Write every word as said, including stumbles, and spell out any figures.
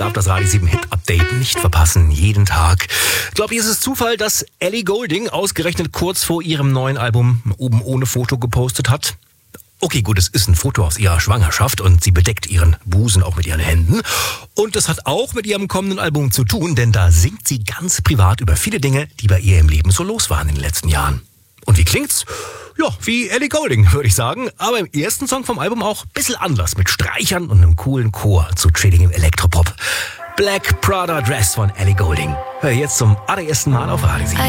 Darf das Radio sieben Hit Update nicht verpassen, jeden Tag. Glaubt ihr, ist es Zufall, dass Ellie Goulding ausgerechnet kurz vor ihrem neuen Album oben ohne Foto gepostet hat? Okay, gut, es ist ein Foto aus ihrer Schwangerschaft und sie bedeckt ihren Busen auch mit ihren Händen. Und das hat auch mit ihrem kommenden Album zu tun, denn da singt sie ganz privat über viele Dinge, die bei ihr im Leben so los waren in den letzten Jahren. Und wie klingt's? Ja, wie Ellie Goulding, würde ich sagen. Aber im ersten Song vom Album auch ein bisschen anders, mit Streichern und einem coolen Chor zu chilligem Elektropop. Black Prada Dress von Ellie Goulding. Hör jetzt zum allerersten Mal auf Radio sieben.